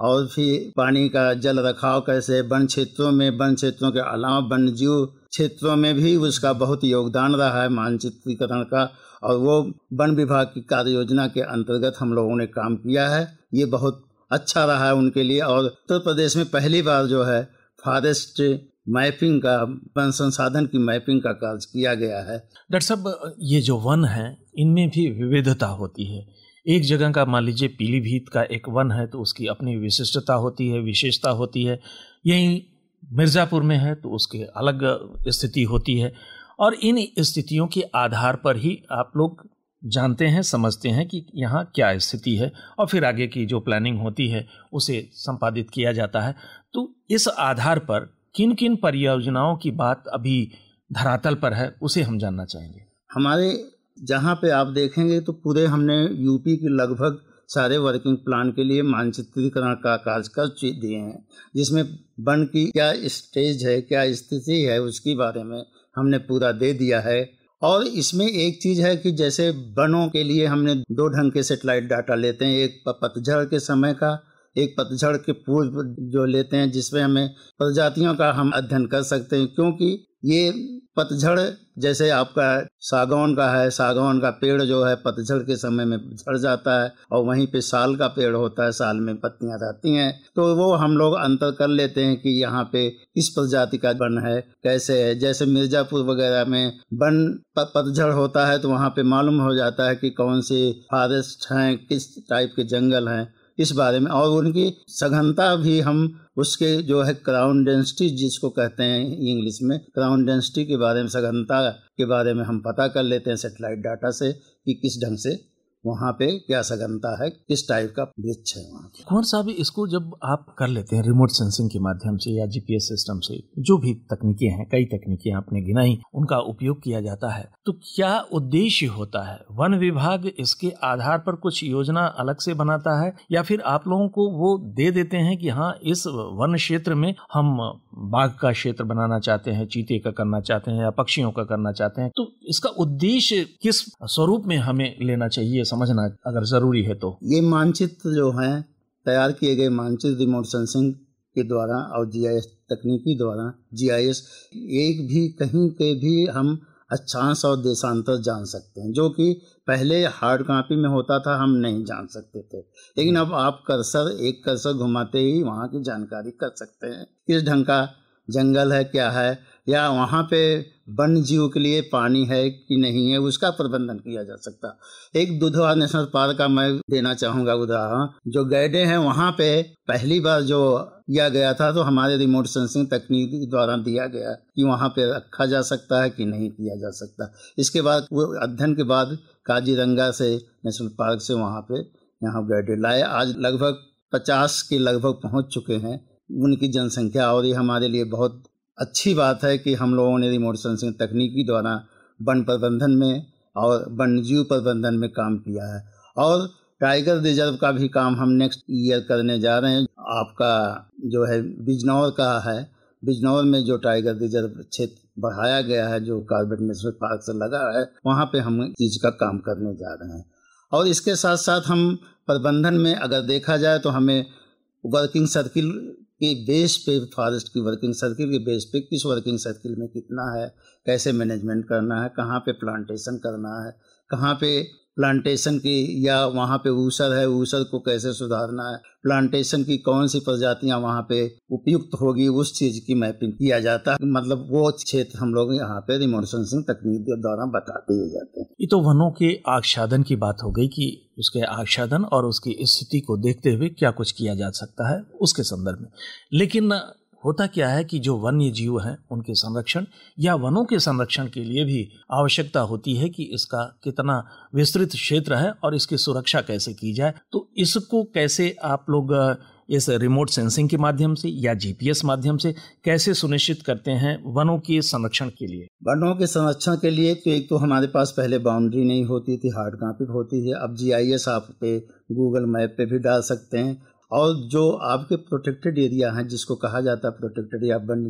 और फिर पानी का जल रखाव कैसे, वन क्षेत्रों के अलावा वन्य जीव क्षेत्रों में भी उसका बहुत योगदान रहा है मानचित्रीकरण का। और वो वन विभाग की कार्य योजना के अंतर्गत हम लोगों ने काम किया है, ये बहुत अच्छा रहा है उनके लिए। और उत्तर प्रदेश में पहली बार जो है फॉरेस्ट मैपिंग का, वन संसाधन की मैपिंग का कार्य किया गया है। डॉक्टर साहब, ये जो वन है इनमें भी विविधता होती है। एक जगह का मान लीजिए पीलीभीत का एक वन है तो उसकी अपनी विशिष्टता होती है, विशेषता होती है। यहीं मिर्ज़ापुर में है तो उसके अलग स्थिति होती है, और इन स्थितियों के आधार पर ही आप लोग जानते हैं, समझते हैं कि यहाँ क्या स्थिति है, और फिर आगे की जो प्लानिंग होती है उसे संपादित किया जाता है। तो इस आधार पर किन किन परियोजनाओं की बात अभी धरातल पर है उसे हम जानना चाहेंगे। हमारे जहाँ पे आप देखेंगे तो पूरे हमने यूपी के लगभग सारे वर्किंग प्लान के लिए मानचित्रीकरण का कार्य कर दिए हैं, जिसमें वन की क्या स्टेज है, क्या स्थिति है, उसके बारे में हमने पूरा दे दिया है। और इसमें एक चीज़ है कि जैसे वनों के लिए हमने 2 ढंग के सेटेलाइट डाटा लेते हैं, एक पतझड़ के समय का, एक पतझड़ के पूर्व जो लेते हैं, जिसमें हमें प्रजातियों का हम अध्ययन कर सकते हैं। क्योंकि ये पतझड़ जैसे आपका सागौन का है, सागौन का पेड़ जो है पतझड़ के समय में झड़ जाता है, और वहीं पे साल का पेड़ होता है, साल में पत्तियां रहती हैं, तो वो हम लोग अंतर कर लेते हैं कि यहाँ पे किस प्रजाति का वन है, कैसे है। जैसे मिर्ज़ापुर वगैरह में वन पतझड़ होता है तो वहाँ पे मालूम हो जाता है कि कौन से फॉरेस्ट हैं, किस टाइप के जंगल हैं, इस बारे में। और उनकी सघनता भी हम उसके जो है क्राउन डेंसिटी जिसको कहते हैं इंग्लिश में, क्राउन डेंसिटी के बारे में, सघनता के बारे में हम पता कर लेते हैं सेटेलाइट डाटा से कि किस ढंग से वहाँ पे क्या सघनता है, किस टाइप का वृक्ष है वहाँ। कुंवर साहब, इसको जब आप कर लेते हैं रिमोट सेंसिंग के माध्यम से या जीपीएस सिस्टम से, जो भी तकनीकें हैं, कई तकनीकें आपने गिनाई, उनका उपयोग किया जाता है, तो क्या उद्देश्य होता है? वन विभाग इसके आधार पर कुछ योजना अलग से बनाता है, या फिर आप लोगों को वो दे देते हैं कि हाँ इस वन क्षेत्र में हम बाघ का क्षेत्र बनाना चाहते हैं, चीते का करना चाहते हैं, या पक्षियों का करना चाहते हैं, तो इसका उद्देश्य किस स्वरूप में हमें लेना चाहिए, समझना अगर जरूरी है तो? ये मानचित्र जो हैं तैयार किए गए मानचित्र रिमोट सेंसिंग के द्वारा और जीआईएस तकनीकी द्वारा, जीआईएस एक भी कहीं के भी हम अक्षांश और देशांतर जान सकते हैं, जो कि पहले हार्ड कॉपी में होता था, हम नहीं जान सकते थे। लेकिन अब आप एक कर्सर घुमाते ही वहाँ की जानकारी कर सकते हैं, किस ढंग का जंगल है, क्या है, या वहाँ पे वन्य जीव के लिए पानी है कि नहीं है, उसका प्रबंधन किया जा सकता। एक दुधवा नेशनल पार्क का मैं देना चाहूँगा उदाहरण। जो गैडे हैं वहाँ पे पहली बार जो किया गया था तो हमारे रिमोट सेंसिंग तकनीक के द्वारा दिया गया कि वहाँ पे रखा जा सकता है कि नहीं किया जा सकता। इसके बाद वो अध्ययन के बाद काजीरंगा से नेशनल पार्क से वहाँ पे यहाँ गैडे लाए, आज लगभग 50 के लगभग पहुँच चुके हैं उनकी जनसंख्या। और ये हमारे लिए बहुत अच्छी बात है कि हम लोगों ने रिमोट सेंसिंग तकनीकी द्वारा वन प्रबंधन में और वन्यजीव प्रबंधन में काम किया है। और टाइगर रिजर्व का भी काम हम नेक्स्ट ईयर करने जा रहे हैं। आपका जो है बिजनौर का है, बिजनौर में जो टाइगर रिजर्व क्षेत्र बढ़ाया गया है, जो कार्बेट नेशनल पार्क से लगा है, वहाँ पे हम इस चीज़ का काम करने जा रहे हैं। और इसके साथ साथ हम प्रबंधन में अगर देखा जाए तो हमें वर्किंग सर्किल के बेस पे, फॉरेस्ट की वर्किंग सर्किल के बेस पे किस वर्किंग सर्किल में कितना है, कैसे मैनेजमेंट करना है, कहाँ पे प्लांटेशन करना है, कहाँ पे प्लांटेशन की, या वहाँ पे ऊसर है, ऊसर को कैसे सुधारना है, प्लांटेशन की कौन सी प्रजातियाँ वहाँ पे उपयुक्त होगी, उस चीज़ की मैपिंग किया जाता है। मतलब वो क्षेत्र हम लोग यहाँ पे रिमोट सेंसिंग तकनीक के द्वारा बता दिए जाते हैं। ये तो वनों के आच्छादन की बात हो गई कि उसके आच्छादन और उसकी स्थिति को देखते हुए क्या कुछ किया जा सकता है उसके संदर्भ में। लेकिन होता क्या है कि जो वन्य जीव हैं उनके संरक्षण या वनों के संरक्षण के लिए भी आवश्यकता होती है कि इसका कितना विस्तृत क्षेत्र है और इसकी सुरक्षा कैसे की जाए। तो इसको कैसे आप लोग इस रिमोट सेंसिंग के माध्यम से या जीपीएस माध्यम से कैसे सुनिश्चित करते हैं वनों के संरक्षण के लिए? वनों के संरक्षण के लिए तो एक तो हमारे पास पहले बाउंड्री नहीं होती थी, हार्ड कॉपी होती थी। अब जीआईएस आप पे गूगल मैप पे भी डाल सकते हैं। और जो आपके प्रोटेक्टेड एरिया हैं, जिसको कहा जाता है प्रोटेक्टेड या वन्य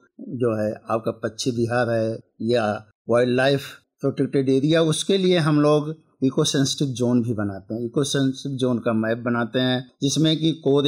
जो है आपका पक्षी विहार है या वाइल्ड लाइफ प्रोटेक्टेड एरिया, उसके लिए हम लोग इको सेंसिटिव जोन भी बनाते हैं। इको सेंसिटिव जोन का मैप बनाते हैं जिसमें कि कोर